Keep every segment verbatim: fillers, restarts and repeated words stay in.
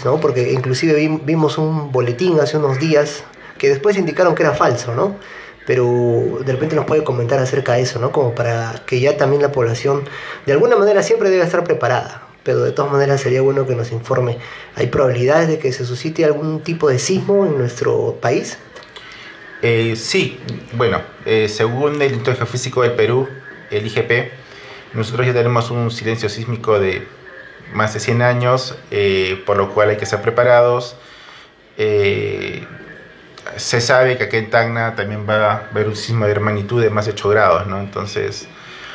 ¿no? Porque inclusive vi- vimos un boletín hace unos días que después indicaron que era falso, ¿no? Pero de repente nos puede comentar acerca de eso, ¿no? Como para que ya también la población, de alguna manera siempre debe estar preparada, pero de todas maneras sería bueno que nos informe. ¿Hay probabilidades de que se suscite algún tipo de sismo en nuestro país? Eh, sí, bueno, eh, según el Instituto Geofísico del Perú, el I G P, nosotros ya tenemos un silencio sísmico de más de cien años, eh, por lo cual hay que estar preparados. Eh, Se sabe que aquí en Tacna también va a haber un sismo de magnitud de más de ocho grados, ¿no? Entonces,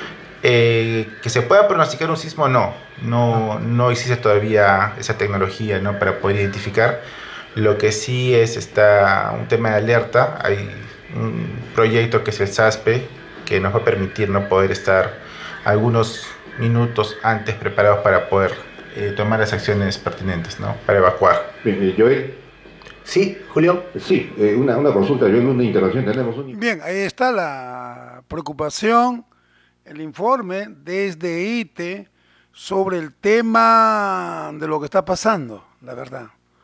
eh, que se pueda pronosticar un sismo, no. No, no existe todavía esa tecnología, ¿no? Para poder identificar. Lo que sí es está un tema de alerta. Hay un proyecto que es el SASPE que nos va a permitir, ¿no?, poder estar algunos minutos antes preparados para poder eh, tomar las acciones pertinentes, ¿no?, para evacuar. Bien, eh, Joel. Sí, Julio. Sí, eh, una, una consulta, Joel, una intervención. Tenemos un... Bien, ahí está la preocupación, el informe desde I T E sobre el tema de lo que está pasando, la verdad.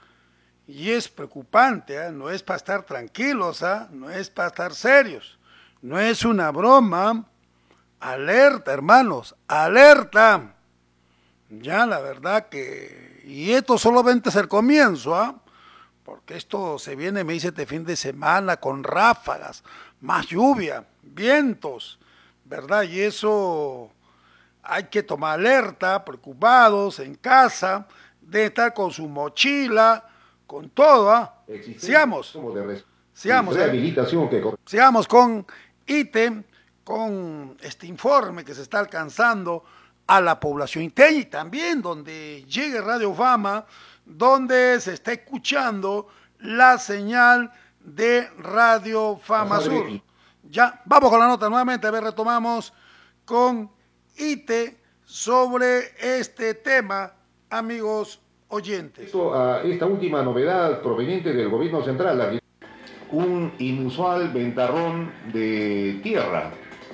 Y es preocupante, ¿eh? No es para estar tranquilos, ¿eh? No es para estar serios, no es una broma. Alerta, hermanos, alerta. Ya, la verdad que... Y esto solamente es el comienzo, ¿ah? ¿eh? Porque esto se viene, me dice, este fin de semana con ráfagas, más lluvia, vientos, ¿verdad? Y eso hay que tomar alerta, preocupados, en casa, de estar con su mochila, con todo, ¿eh? Sigamos, sigamos, rehabilitación que... sigamos con I T E, con este informe que se está alcanzando a la población iteña y también donde llegue Radio Fama, donde se está escuchando la señal de Radio Fama Sur. Ya, vamos con la nota nuevamente, a ver, retomamos con I T E sobre este tema, amigos oyentes. Esto, a esta última novedad proveniente del gobierno central, un inusual ventarrón de tierra,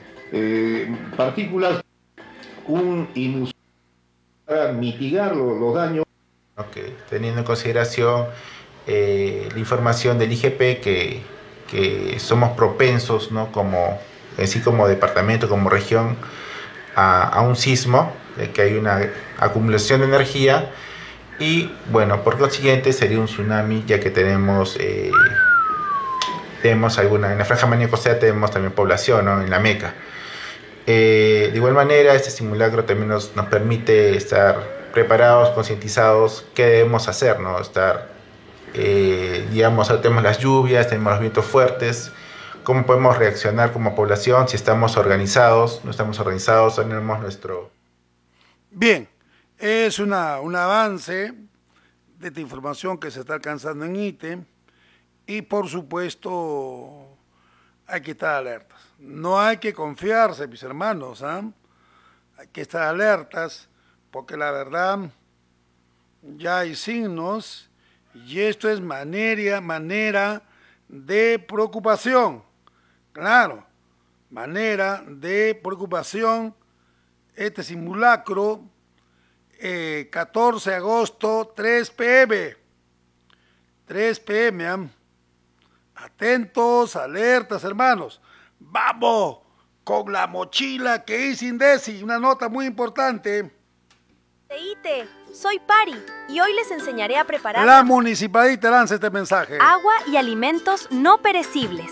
eh, partículas, un inusual para mitigar los, los daños. Okay. Teniendo en consideración eh, la información del I G P que, que somos propensos, ¿no?, como así como departamento, como región, a, a un sismo, eh, que hay una acumulación de energía y bueno, por consiguiente sería un tsunami, ya que tenemos eh, tenemos alguna, en la franja manía costera tenemos también población, ¿no?, en la Meca. Eh, de igual manera, este simulacro también nos, nos permite estar preparados, concientizados, qué debemos hacer, ¿no? Estar, eh, digamos, tenemos las lluvias, tenemos los vientos fuertes, cómo podemos reaccionar como población, si estamos organizados, no estamos organizados, tenemos nuestro... Bien, es una, un avance de esta información que se está alcanzando en I T E y por supuesto hay que estar alertas. No hay que confiarse, mis hermanos, ¿eh? Hay que estar alertas porque la verdad ya hay signos y esto es manera, manera de preocupación. Claro, manera de preocupación. Este simulacro, eh, catorce de agosto, tres pe eme. tres pe eme, ¿eh? Atentos, alertas, hermanos. Vamos con la mochila que hice Indesi, una nota muy importante. I T E, soy Pari y hoy les enseñaré a preparar... La municipalidad lanza este mensaje. Agua y alimentos no perecibles.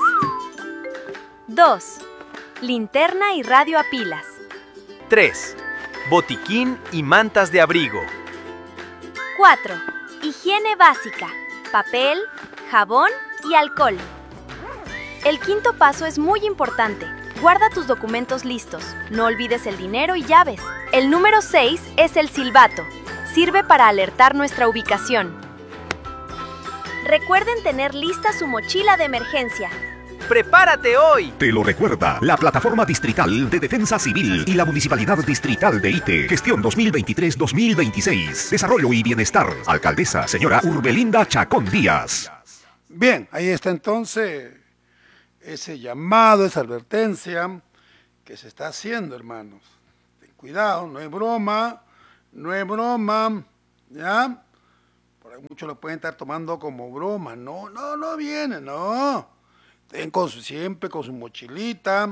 dos. Linterna y radio a pilas. tres. Botiquín y mantas de abrigo. cuatro. Higiene básica. Papel, jabón y alcohol. El quinto paso es muy importante. Guarda tus documentos listos. No olvides el dinero y llaves. El número seis es el silbato. Sirve para alertar nuestra ubicación. Recuerden tener lista su mochila de emergencia. ¡Prepárate hoy! Te lo recuerda la Plataforma Distrital de Defensa Civil y la Municipalidad Distrital de I T E. Gestión dos mil veintitrés dos mil veintiséis. Desarrollo y Bienestar. Alcaldesa, señora Urbelinda Chacón Díaz. Bien, ahí está entonces ese llamado, esa advertencia que se está haciendo, hermanos. Ten cuidado, no es broma, no es broma, ¿ya? Por ahí muchos lo pueden estar tomando como broma. No, no, no viene, no. Estén con su, siempre con su mochilita,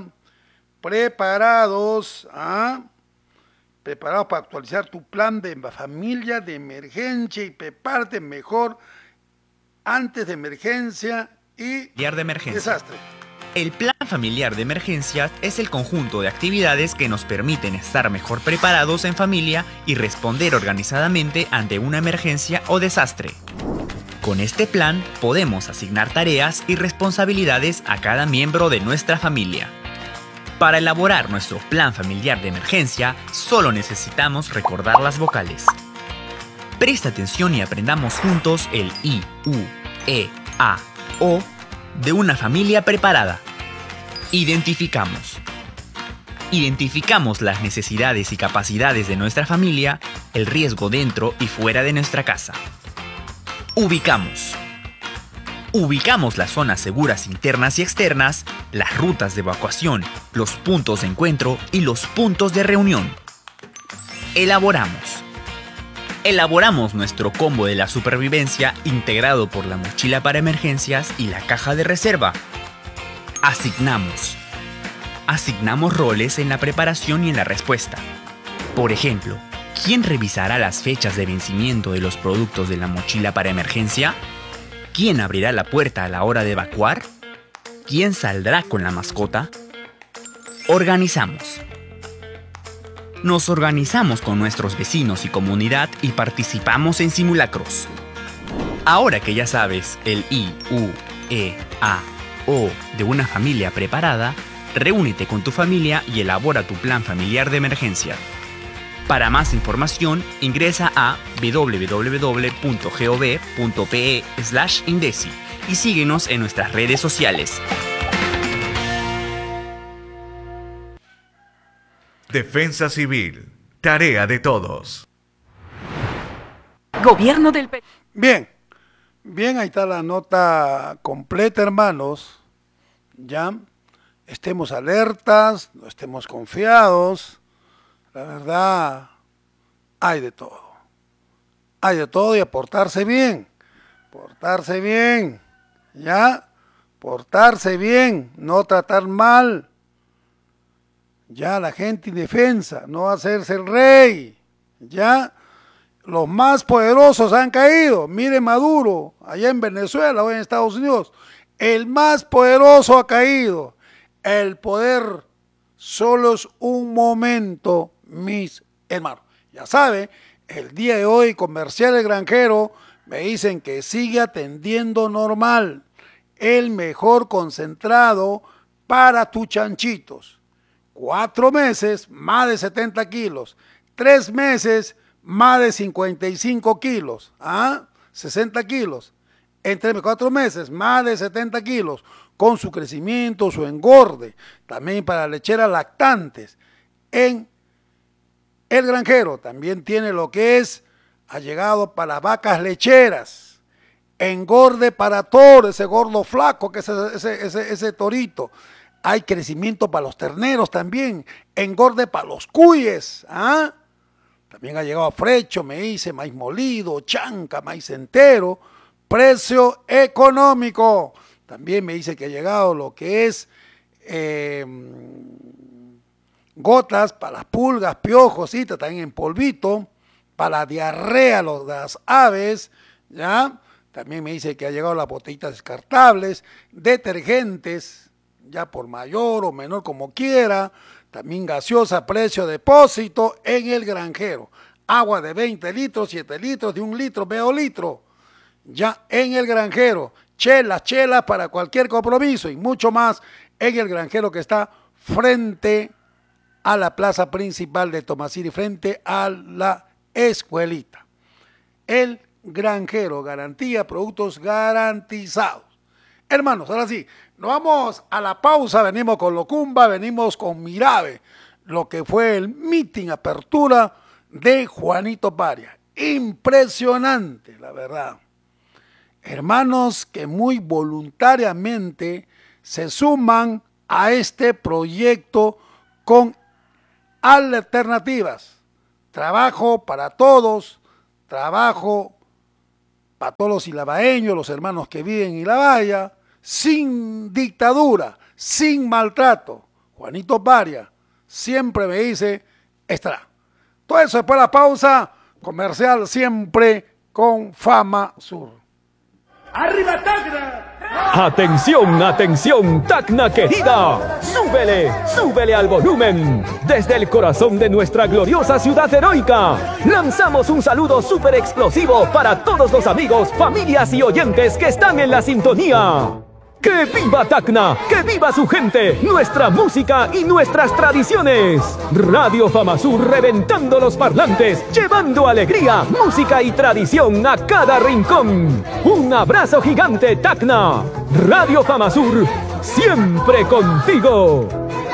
preparados, ¿ah? Preparados para actualizar tu plan de familia de emergencia y prepárate mejor antes de emergencia y Familiar de emergencia. desastre. El plan familiar de emergencia es el conjunto de actividades que nos permiten estar mejor preparados en familia y responder organizadamente ante una emergencia o desastre. Con este plan podemos asignar tareas y responsabilidades a cada miembro de nuestra familia. Para elaborar nuestro plan familiar de emergencia, solo necesitamos recordar las vocales. Presta atención y aprendamos juntos el I, U, E, A, O de una familia preparada. Identificamos. Identificamos las necesidades y capacidades de nuestra familia, el riesgo dentro y fuera de nuestra casa. Ubicamos. Ubicamos las zonas seguras internas y externas, las rutas de evacuación, los puntos de encuentro y los puntos de reunión. Elaboramos. Elaboramos nuestro combo de la supervivencia integrado por la mochila para emergencias y la caja de reserva. Asignamos. Asignamos roles en la preparación y en la respuesta. Por ejemplo, ¿quién revisará las fechas de vencimiento de los productos de la mochila para emergencia? ¿Quién abrirá la puerta a la hora de evacuar? ¿Quién saldrá con la mascota? Organizamos. Nos organizamos con nuestros vecinos y comunidad y participamos en simulacros. Ahora que ya sabes el I, U, E, A, O de una familia preparada, reúnete con tu familia y elabora tu plan familiar de emergencia. Para más información, ingresa a w w w punto gov punto pe slash indesi y síguenos en nuestras redes sociales. Defensa Civil, tarea de todos. Gobierno del Perú. Bien, bien, ahí está la nota completa, hermanos. Ya, estemos alertas, no estemos confiados. La verdad, hay de todo. Hay de todo y a portarse bien. Portarse bien, ¿ya? Portarse bien, no tratar mal. Ya, la gente indefensa, no hacerse el rey. Ya, los más poderosos han caído. Mire Maduro, allá en Venezuela o en Estados Unidos. El más poderoso ha caído. El poder solo es un momento, mis hermanos. Ya sabe, el día de hoy, Comercial El Granjero, me dicen que sigue atendiendo normal. El mejor concentrado para tus chanchitos. Cuatro meses, más de setenta kilos. Tres meses, más de cincuenta y cinco kilos. ¿Ah? sesenta kilos. Entre cuatro meses, más de setenta kilos. Con su crecimiento, su engorde. También para lecheras lactantes. En El Granjero también tiene lo que es, ha llegado para las vacas lecheras. Engorde para toro, ese gordo flaco, que es ese, ese, ese, ese torito. Hay crecimiento para los terneros también, engorde para los cuyes. ¿Ah? También ha llegado frecho, me dice, maíz molido, chanca, maíz entero, precio económico. También me dice que ha llegado lo que es eh, gotas para las pulgas, piojos, ¿sí? También en polvito, para la diarrea, los, las aves, ¿ya? También me dice que ha llegado las botellitas descartables, detergentes, ya por mayor o menor como quiera, también gaseosa, precio depósito en El Granjero. Agua de veinte litros, siete litros, de un litro, medio litro, ya en El Granjero. Chelas, chelas para cualquier compromiso y mucho más en El Granjero, que está frente a la plaza principal de Tomasiri, frente a la escuelita. El Granjero, garantía, productos garantizados. Hermanos, ahora sí, nos vamos a la pausa, venimos con Locumba, venimos con Mirabe, lo que fue el meeting apertura de Juanito Paria. Impresionante, la verdad. Hermanos que muy voluntariamente se suman a este proyecto con alternativas. Trabajo para todos, trabajo para todos los ilabaeños, los hermanos que viven en Ilabaya, sin dictadura, sin maltrato. Juanito Paria siempre me dice, estará. Todo eso después de la pausa comercial, siempre con Fama Sur. ¡Arriba Tacna! Atención, atención, Tacna querida. Súbele, súbele al volumen. Desde el corazón de nuestra gloriosa ciudad heroica, lanzamos un saludo súper explosivo para todos los amigos, familias y oyentes que están en la sintonía. ¡Que viva Tacna! ¡Que viva su gente! ¡Nuestra música y nuestras tradiciones! Radio Fama Sur reventando los parlantes, llevando alegría, música y tradición a cada rincón. ¡Un abrazo gigante, Tacna! Radio Fama Sur, siempre contigo.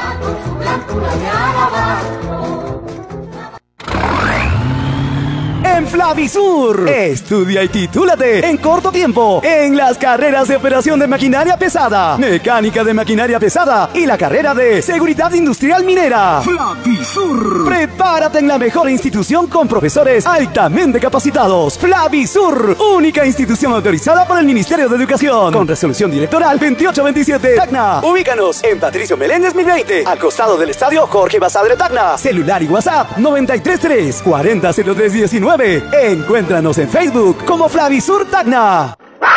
En Flavisur, estudia y titúlate en corto tiempo en las carreras de operación de maquinaria pesada, mecánica de maquinaria pesada y la carrera de seguridad industrial minera. Flavisur. Prepárate en la mejor institución con profesores altamente capacitados. Flavisur, única institución autorizada por el Ministerio de Educación, con resolución directoral veintiocho veintisiete. Tacna. Ubícanos en Patricio Meléndez mil veinte, al costado del estadio Jorge Basadre Tacna. Celular y WhatsApp noventa y tres tres cuarenta cero tres diecinueve. Encuéntranos en Facebook como Flavisur Tacna.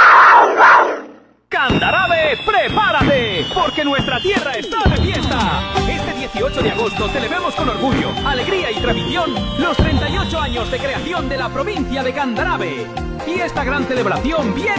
Candarabe, prepárate, porque nuestra tierra está de fiesta. Este dieciocho de agosto celebramos con orgullo, alegría y tradición los treinta y ocho años de creación de la provincia de Candarabe. Y esta gran celebración viene